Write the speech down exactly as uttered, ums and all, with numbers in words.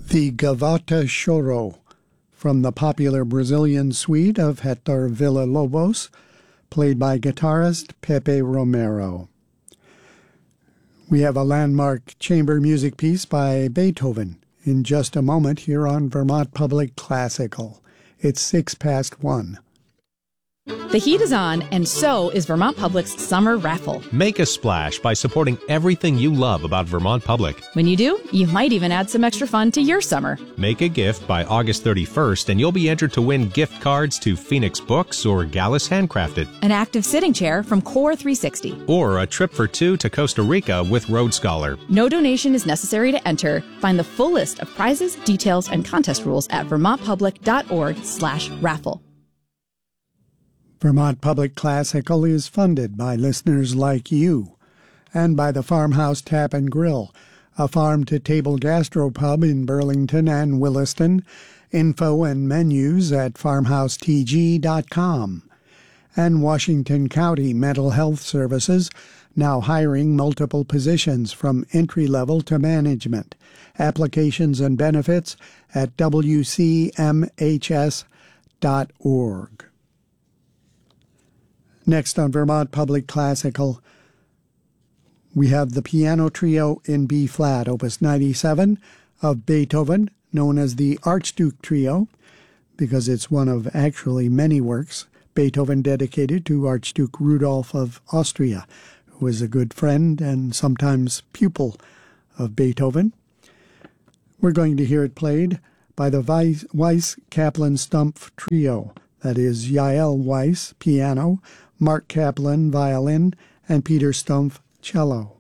The Gavota Choro, from the popular Brazilian suite of Hector Villa-Lobos, played by guitarist Pepe Romero. We have a landmark chamber music piece by Beethoven in just a moment here on Vermont Public Classical. It's six past one. The heat is on, and so is Vermont Public's summer raffle. Make a splash by supporting everything you love about Vermont Public. When you do, you might even add some extra fun to your summer. Make a gift by August thirty-first, and you'll be entered to win gift cards to Phoenix Books or Gallus Handcrafted, an active sitting chair from Core three sixty, or a trip for two to Costa Rica with Road Scholar. No donation is necessary to enter. Find the full list of prizes, details, and contest rules at vermontpublic.org slash raffle. Vermont Public Classical is funded by listeners like you and by the Farmhouse Tap and Grill, a farm-to-table gastropub in Burlington and Williston. Info and menus at farmhouse t g dot com. And Washington County Mental Health Services, now hiring multiple positions from entry-level to management. Applications and benefits at w c m h s dot org. Next on Vermont Public Classical, we have the piano trio in B-flat, Opus ninety-seven, of Beethoven, known as the Archduke Trio, because it's one of actually many works Beethoven dedicated to Archduke Rudolph of Austria, who was a good friend and sometimes pupil of Beethoven. We're going to hear it played by the Weiss Kaplan Stumpf Trio, that is Yael Weiss, piano, Mark Kaplan, violin, and Peter Stumpf, cello.